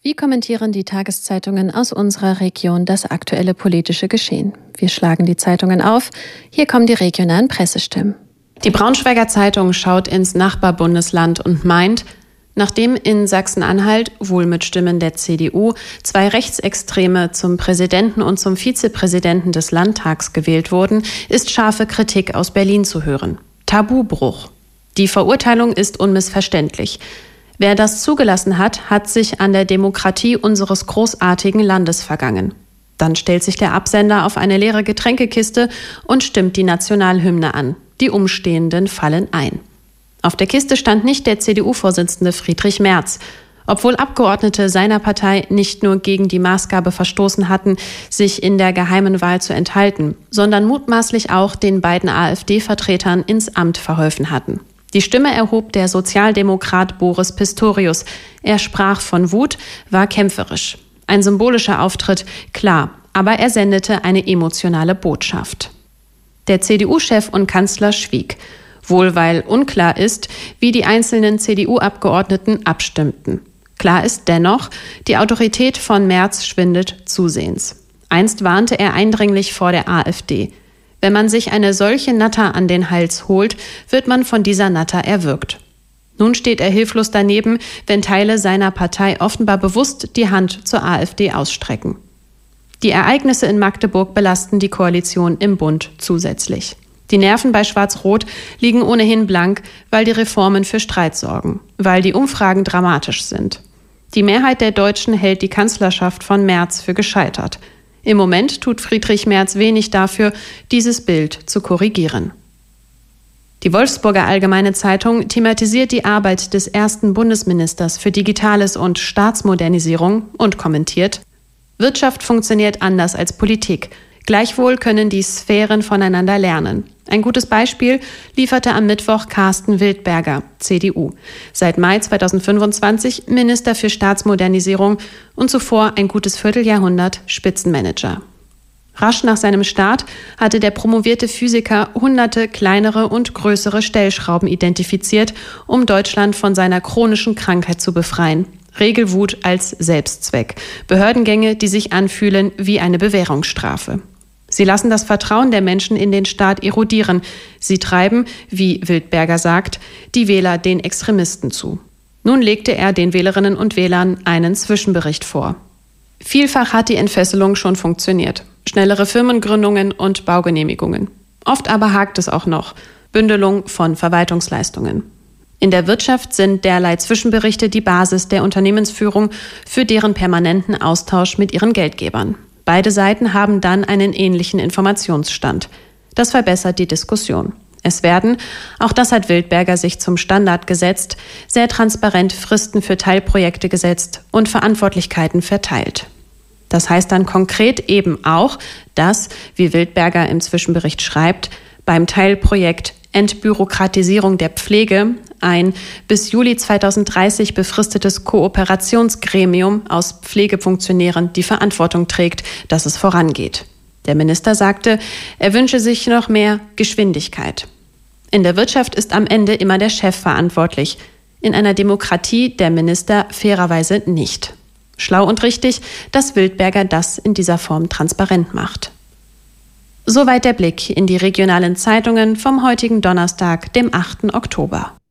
Wie kommentieren die Tageszeitungen aus unserer Region das aktuelle politische Geschehen? Wir schlagen die Zeitungen auf. Hier kommen die regionalen Pressestimmen. Die Braunschweiger Zeitung schaut ins Nachbarbundesland und meint, nachdem in Sachsen-Anhalt, wohl mit Stimmen der CDU, 2 Rechtsextreme zum Präsidenten und zum Vizepräsidenten des Landtags gewählt wurden, ist scharfe Kritik aus Berlin zu hören. Tabubruch. Die Verurteilung ist unmissverständlich. Wer das zugelassen hat, hat sich an der Demokratie unseres großartigen Landes vergangen. Dann stellt sich der Absender auf eine leere Getränkekiste und stimmt die Nationalhymne an. Die Umstehenden fallen ein. Auf der Kiste stand nicht der CDU-Vorsitzende Friedrich Merz. Obwohl Abgeordnete seiner Partei nicht nur gegen die Maßgabe verstoßen hatten, sich in der geheimen Wahl zu enthalten, sondern mutmaßlich auch den beiden AfD-Vertretern ins Amt verholfen hatten. Die Stimme erhob der Sozialdemokrat Boris Pistorius. Er sprach von Wut, war kämpferisch. Ein symbolischer Auftritt, klar, aber er sendete eine emotionale Botschaft. Der CDU-Chef und Kanzler schwieg, wohl weil unklar ist, wie die einzelnen CDU-Abgeordneten abstimmten. Klar ist dennoch, die Autorität von Merz schwindet zusehends. Einst warnte er eindringlich vor der AfD. Wenn man sich eine solche Natter an den Hals holt, wird man von dieser Natter erwürgt. Nun steht er hilflos daneben, wenn Teile seiner Partei offenbar bewusst die Hand zur AfD ausstrecken. Die Ereignisse in Magdeburg belasten die Koalition im Bund zusätzlich. Die Nerven bei Schwarz-Rot liegen ohnehin blank, weil die Reformen für Streit sorgen, weil die Umfragen dramatisch sind. Die Mehrheit der Deutschen hält die Kanzlerschaft von Merz für gescheitert. Im Moment tut Friedrich Merz wenig dafür, dieses Bild zu korrigieren. Die Wolfsburger Allgemeine Zeitung thematisiert die Arbeit des ersten Bundesministers für Digitales und Staatsmodernisierung und kommentiert: Wirtschaft funktioniert anders als Politik. Gleichwohl können die Sphären voneinander lernen. Ein gutes Beispiel lieferte am Mittwoch Carsten Wildberger, CDU. Seit Mai 2025 Minister für Staatsmodernisierung und zuvor ein gutes Vierteljahrhundert Spitzenmanager. Rasch nach seinem Start hatte der promovierte Physiker hunderte kleinere und größere Stellschrauben identifiziert, um Deutschland von seiner chronischen Krankheit zu befreien. Regelwut als Selbstzweck. Behördengänge, die sich anfühlen wie eine Bewährungsstrafe. Sie lassen das Vertrauen der Menschen in den Staat erodieren. Sie treiben, wie Wildberger sagt, die Wähler den Extremisten zu. Nun legte er den Wählerinnen und Wählern einen Zwischenbericht vor. Vielfach hat die Entfesselung schon funktioniert. Schnellere Firmengründungen und Baugenehmigungen. Oft aber hakt es auch noch. Bündelung von Verwaltungsleistungen. In der Wirtschaft sind derlei Zwischenberichte die Basis der Unternehmensführung für deren permanenten Austausch mit ihren Geldgebern. Beide Seiten haben dann einen ähnlichen Informationsstand. Das verbessert die Diskussion. Es werden, auch das hat Wildberger sich zum Standard gesetzt, sehr transparent Fristen für Teilprojekte gesetzt und Verantwortlichkeiten verteilt. Das heißt dann konkret eben auch, dass, wie Wildberger im Zwischenbericht schreibt, beim Teilprojekt Entbürokratisierung der Pflege ein bis Juli 2030 befristetes Kooperationsgremium aus Pflegefunktionären die Verantwortung trägt, dass es vorangeht. Der Minister sagte, er wünsche sich noch mehr Geschwindigkeit. In der Wirtschaft ist am Ende immer der Chef verantwortlich. In einer Demokratie der Minister fairerweise nicht. Schlau und richtig, dass Wildberger das in dieser Form transparent macht. Soweit der Blick in die regionalen Zeitungen vom heutigen Donnerstag, dem 8. Oktober.